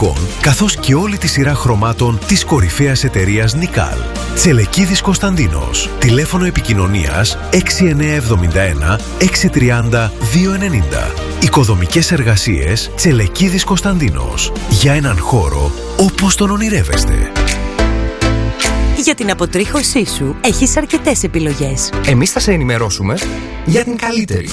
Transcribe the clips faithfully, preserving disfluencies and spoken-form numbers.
υλικών, καθώς και όλη τη σειρά χρωμάτων της κορυφαίας εταιρείας Νικάλ. Τσελεκίδης Κωνσταντίνος. Τηλέφωνο επικοινωνίας έξι εννιά εβδομήντα ένα έξι τριάντα δύο ενενήντα. Οικοδομικές εργασίες Τσελεκίδης Κωνσταντίνος. Για έναν χώρο όπως τον ονειρεύεστε. Για την αποτρίχωσή σου έχεις αρκετές επιλογές. Εμείς θα σε ενημερώσουμε για την καλύτερη.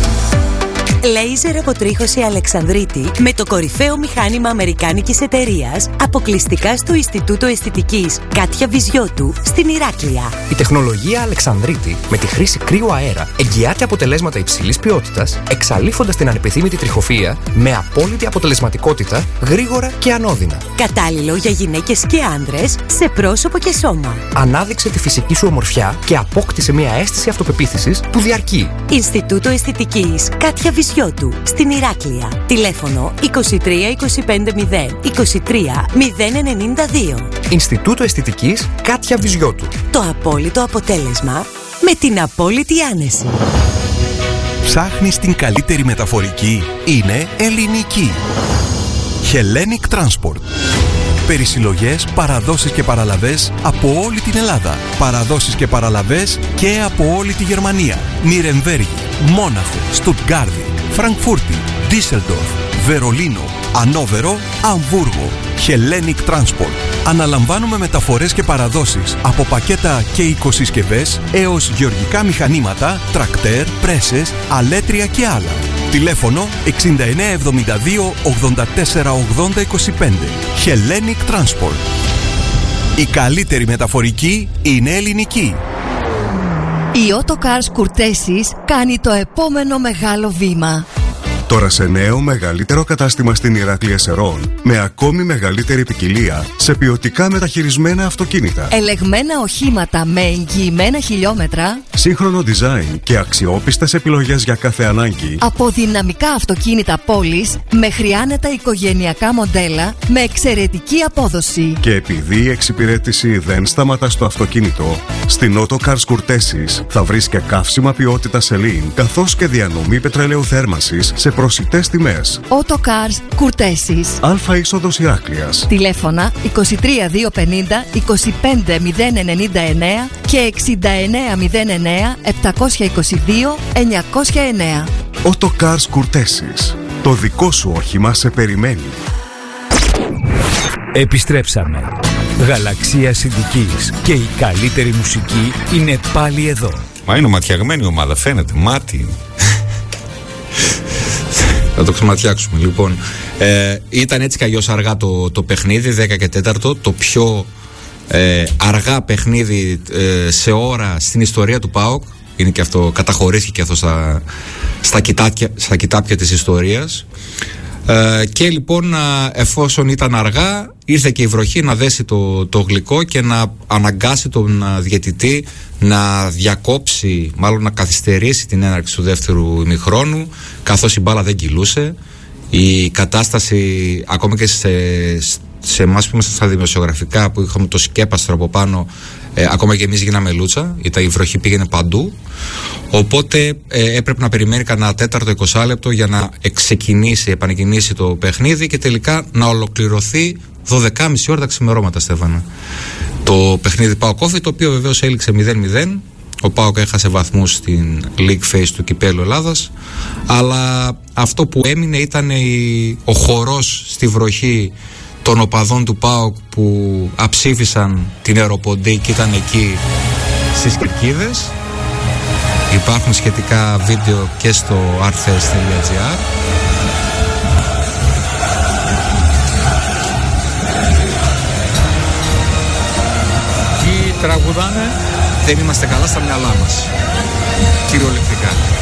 Λέιζερ αποτρίχωση Αλεξανδρίτη με το κορυφαίο μηχάνημα αμερικάνικης εταιρείας, αποκλειστικά στο Ινστιτούτο Αισθητικής Κάτια Βυζιώτου στην Ηράκλεια. Η τεχνολογία Αλεξανδρίτη με τη χρήση κρύου αέρα εγγυάται αποτελέσματα υψηλής ποιότητας, εξαλείφοντας την ανεπιθύμητη τριχοφυΐα με απόλυτη αποτελεσματικότητα, γρήγορα και ανώδυνα. Κατάλληλο για γυναίκες και άνδρες σε πρόσωπο και σώμα. Ανάδειξε τη φυσική σου ομορφιά και απόκτησε μια αίσθηση αυτοπεποίθησης που διαρκεί. Ινστιτούτο Αισθητικής Κάτια Βυζιώτου στην Ηράκλεια. Τηλέφωνο είκοσι τρία είκοσι πέντε μηδέν είκοσι τρία μηδέν ενενήντα δύο. Ινστιτούτο Αισθητικής Κάτια Βυζιώτου. Το απόλυτο αποτέλεσμα με την απόλυτη άνεση. Ψάχνεις την καλύτερη μεταφορική? Είναι ελληνική. Hellenic Transport. Περισυλλογές, παραδόσεις και παραλαβές από όλη την Ελλάδα. Παραδόσεις και παραλαβές και από όλη τη Γερμανία. Νιρεμβέργη, Μόναχο, Στουτγκάρδη, Φραγκφούρτη, Ντίσελντορφ, Βερολίνο, Ανόβερο, Αμβούργο. Hellenic Transport. Αναλαμβάνουμε μεταφορές και παραδόσεις από πακέτα και οικοσυσκευές έως γεωργικά μηχανήματα, τρακτέρ, πρέσες, αλέτρια και άλλα. Τηλέφωνο έξι εννιά εβδομήντα δύο ογδόντα τέσσερα ογδόντα είκοσι πέντε. Hellenic Transport. Η καλύτερη μεταφορική είναι ελληνική. Η Autocars Courtesis κάνει το επόμενο μεγάλο βήμα. Τώρα σε νέο μεγαλύτερο κατάστημα στην Ηράκλεια Σερών, με ακόμη μεγαλύτερη ποικιλία σε ποιοτικά μεταχειρισμένα αυτοκίνητα. Ελεγμένα οχήματα με εγγυημένα χιλιόμετρα. Σύγχρονο design και αξιόπιστες επιλογές για κάθε ανάγκη. Από δυναμικά αυτοκίνητα πόλης μέχρι άνετα οικογενειακά μοντέλα με εξαιρετική απόδοση. Και επειδή η εξυπηρέτηση δεν σταματά στο αυτοκίνητο, στην Autocars Courtesis θα βρεις και καύσιμα ποιότητα Σελήν, καθώς και διανομή πετρελαίου θέρμανσης σε προσιτές τιμές. Autocars Courtesis. Αλφα είσοδος Ηράκλειας. Τηλέφωνα είκοσι τρία διακόσια πενήντα είκοσι πέντε μηδέν ενενήντα εννέα και εξήντα εννέα μηδέν εννέα επτακόσια είκοσι δύο εννιακόσια εννέα. Autocars Courtesis. Το δικό σου όχημα σε περιμένει. Επιστρέψαμε. Γαλαξία Συνδικής και η καλύτερη μουσική είναι πάλι εδώ. Μα είναι ματιαγμένη η ομάδα, φαίνεται, μάτι. Θα το ξεματιάξουμε λοιπόν. Ε, ήταν έτσι κι αλλιώς αργά το, το παιχνίδι, δέκα και τέσσερα, το πιο ε, αργά παιχνίδι ε, σε ώρα στην ιστορία του ΠΑΟΚ. Είναι και αυτό, καταχωρήθηκε και αυτό στα, στα, κοιτάπια, στα κοιτάπια της ιστορίας. Ε, και λοιπόν, εφόσον ήταν αργά, ήρθε και η βροχή να δέσει το, το γλυκό και να αναγκάσει τον διαιτητή να διακόψει, μάλλον να καθυστερήσει την έναρξη του δεύτερου ημιχρόνου, καθώς η μπάλα δεν κυλούσε. Η κατάσταση, ακόμα και σε, σε εμάς που είμαστε στα δημοσιογραφικά, που είχαμε το σκέπαστρο από πάνω, ε, ακόμα και εμείς γίναμε λούτσα, γιατί η βροχή πήγαινε παντού. Οπότε ε, έπρεπε να περιμένει κανένα τέταρτο είκοσι λεπτό για να ξεκινήσει, επανεκκινήσει το παιχνίδι και τελικά να ολοκληρωθεί δώδεκα και μισή ώρα τα ξημερώματα, Στέφανα. Το παιχνίδι ΠΑΟΚ Όφη, το οποίο βεβαίως έληξε μηδέν μηδέν. Ο ΠΑΟΚ έχασε βαθμούς στην League Phase του Κυπέλλου Ελλάδας, αλλά αυτό που έμεινε ήταν η, ο χορός στη βροχή των οπαδών του ΠΑΟΚ που αψήφισαν την Αεροποντή και ήταν εκεί στις κερκίδες. Υπάρχουν σχετικά βίντεο και στο arthes.gr. Τι τραγουδάνε? Δεν είμαστε καλά στα μυαλά μας, κυριολεκτικά.